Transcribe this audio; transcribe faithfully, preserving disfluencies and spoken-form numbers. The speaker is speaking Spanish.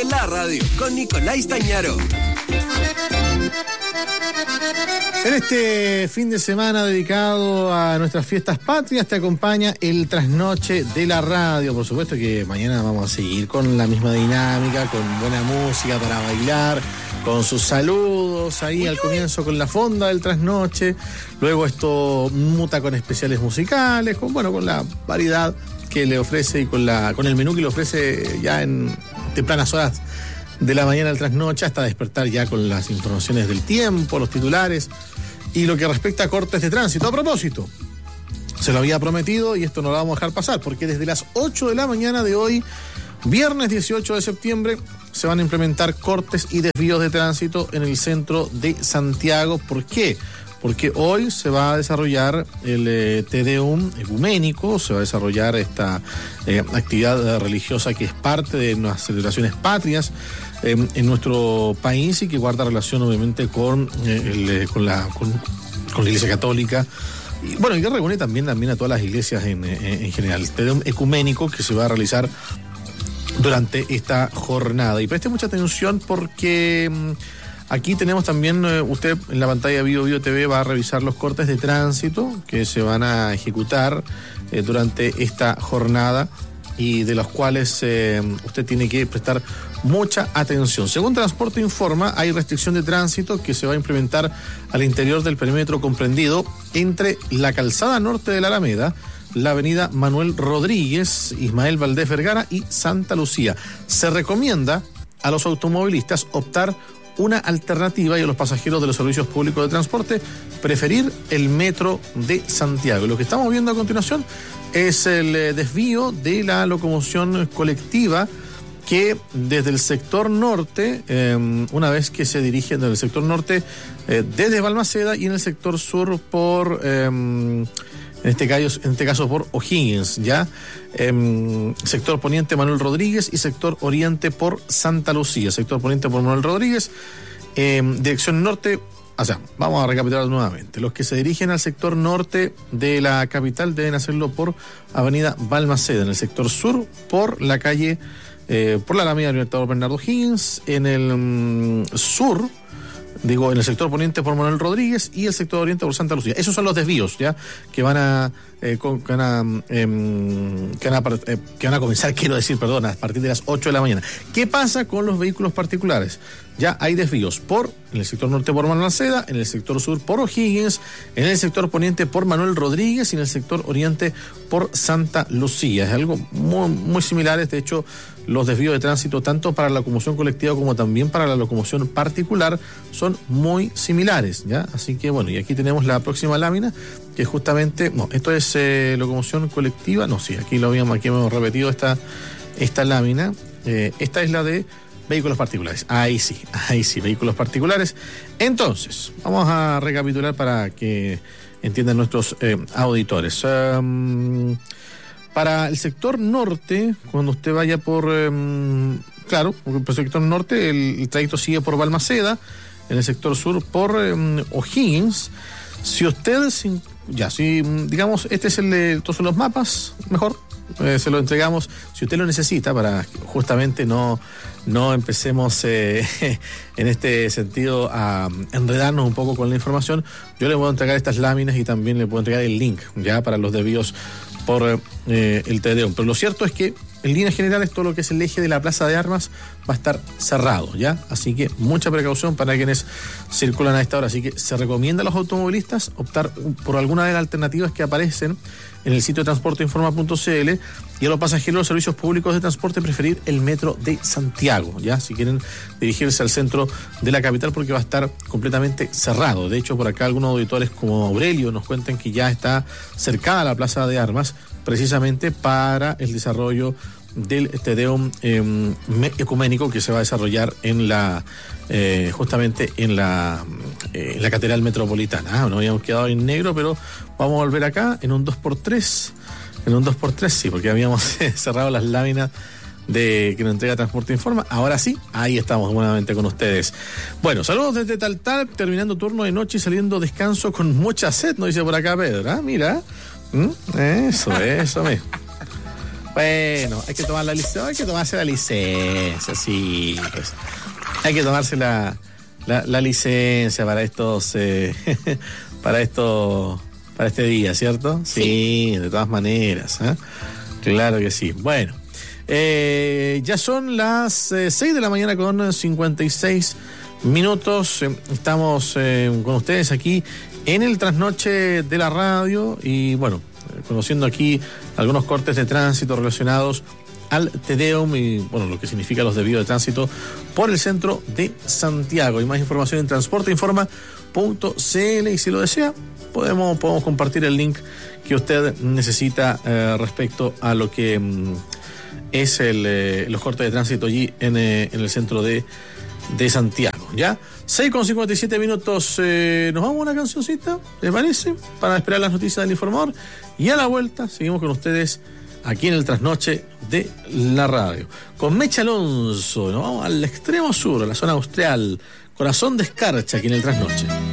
de la radio con Nicolás Stañaro. En este fin de semana dedicado a nuestras fiestas patrias te acompaña el trasnoche de la radio. Por supuesto que mañana vamos a seguir con la misma dinámica, con buena música para bailar, con sus saludos ahí al comienzo con la fonda del trasnoche. Luego esto muta con especiales musicales, con bueno, con la variedad que le ofrece y con la con el menú que le ofrece ya en tempranas horas de la mañana al trasnoche, hasta despertar ya con las informaciones del tiempo, los titulares y lo que respecta a cortes de tránsito. A propósito, se lo había prometido y esto no lo vamos a dejar pasar, porque desde las ocho de la mañana de hoy, viernes dieciocho de septiembre, se van a implementar cortes y desvíos de tránsito en el centro de Santiago. ¿Por qué? Porque hoy se va a desarrollar el eh, Te Deum ecuménico, se va a desarrollar esta eh, actividad religiosa que es parte de las celebraciones patrias eh, en nuestro país y que guarda relación obviamente con, eh, el, eh, con, la, con, con la Iglesia Católica. Y, bueno, y que reúne también, también a todas las iglesias en, en, en general. El Te Deum ecuménico que se va a realizar durante esta jornada. Y preste mucha atención porque aquí tenemos también, eh, usted en la pantalla de Bio Bio T V va a revisar los cortes de tránsito que se van a ejecutar eh, durante esta jornada y de los cuales eh, usted tiene que prestar mucha atención. Según Transporte Informa, hay restricción de tránsito que se va a implementar al interior del perímetro comprendido entre la calzada norte de la Alameda, la avenida Manuel Rodríguez, Ismael Valdés Vergara y Santa Lucía. Se recomienda a los automovilistas optar una alternativa y a los pasajeros de los servicios públicos de transporte preferir el metro de Santiago. Lo que estamos viendo a continuación es el eh, desvío de la locomoción colectiva que desde el sector norte, eh, una vez que se dirige desde el sector norte eh, desde Balmaceda y en el sector sur por... Eh, En este, caso, en este caso por O'Higgins, ¿ya? Eh, sector poniente Manuel Rodríguez y sector oriente por Santa Lucía. Sector poniente por Manuel Rodríguez, eh, dirección norte. O sea, vamos a recapitular nuevamente. Los que se dirigen al sector norte de la capital deben hacerlo por avenida Balmaceda. En el sector sur, por la calle, eh, por la Alameda Libertador Bernardo O'Higgins. En el um, sur... Digo, en el sector poniente por Manuel Rodríguez y el sector oriente por Santa Lucía. Esos son los desvíos, ¿ya? Que van a, eh, con, que van a, eh, que van a, eh, que van a comenzar, quiero decir, perdón, a partir de las ocho de la mañana. ¿Qué pasa con los vehículos particulares? Ya hay desvíos por, en el sector norte por Balmaceda, en el sector sur por O'Higgins, en el sector poniente por Manuel Rodríguez y en el sector oriente por Santa Lucía. Es algo muy, muy similar, de hecho, los desvíos de tránsito, tanto para la locomoción colectiva como también para la locomoción particular, son muy similares, ¿ya? Así que, bueno, y aquí tenemos la próxima lámina, que justamente, no, esto es eh, locomoción colectiva, no, sí, aquí lo habíamos, aquí hemos repetido esta, esta lámina, eh, esta es la de vehículos particulares, ahí sí, ahí sí, vehículos particulares. Entonces, vamos a recapitular para que entiendan nuestros eh, auditores. Um, Para el sector norte, cuando usted vaya por, eh, claro, por el sector norte, el, el trayecto sigue por Balmaceda, en el sector sur por eh, O'Higgins. Si usted, ya, si, digamos, este es el de, estos son los mapas, mejor, eh, se lo entregamos, si usted lo necesita, para justamente no, no empecemos eh, en este sentido a enredarnos un poco con la información, yo le voy a entregar estas láminas y también le puedo entregar el link, ya, para los desvíos por eh, el Te Deum. Pero lo cierto es que en líneas generales todo lo que es el eje de la Plaza de Armas va a estar cerrado, ¿ya? Así que mucha precaución para quienes circulan a esta hora. Así que se recomienda a los automovilistas optar por alguna de las alternativas que aparecen en el sitio de transporteinforma punto c l y a los pasajeros de los servicios públicos de transporte preferir el metro de Santiago, ¿ya? Si quieren dirigirse al centro de la capital, porque va a estar completamente cerrado. De hecho, por acá algunos auditores como Aurelio nos cuentan que ya está cercada la Plaza de Armas precisamente para el desarrollo del Te Deum eh, ecuménico que se va a desarrollar en la eh, justamente en la eh, en la Catedral Metropolitana. Ah, nos habíamos quedado en negro, pero vamos a volver acá en un dos por tres, en un dos por tres, sí, porque habíamos cerrado las láminas de que nos entrega Transporte Informa. Ahora sí, ahí estamos nuevamente con ustedes. Bueno, saludos desde Taltal, terminando turno de noche y saliendo descanso con mucha sed, nos dice por acá Pedro. Ah, mira, ¿Mm? eso, eso, me. Bueno, hay que tomar la licencia, hay que tomarse la licencia, sí, pues. Hay que tomarse la, la, la licencia para estos, eh, para esto, para este día, ¿cierto? Sí, sí, de todas maneras, ¿eh? Claro que sí. Bueno, eh, ya son las eh, seis de la mañana con cincuenta y seis minutos. Eh, estamos eh, con ustedes aquí en el trasnoche de la radio y bueno, eh, conociendo aquí algunos cortes de tránsito relacionados al Te Deum y bueno, lo que significa los desvíos de tránsito por el centro de Santiago. Hay más información en transporteinforma punto c l y si lo desea podemos, podemos compartir el link que usted necesita eh, respecto a lo que mm, es el, eh, los cortes de tránsito allí en, eh, en el centro de, de Santiago. ¿Ya? seis con cincuenta y siete minutos, eh, nos vamos a una cancioncita, ¿les parece? Para esperar las noticias del informador y a la vuelta seguimos con ustedes aquí en el trasnoche de la radio. Con Mecha Alonso, nos vamos al extremo sur, a la zona austral, corazón de escarcha aquí en el trasnoche.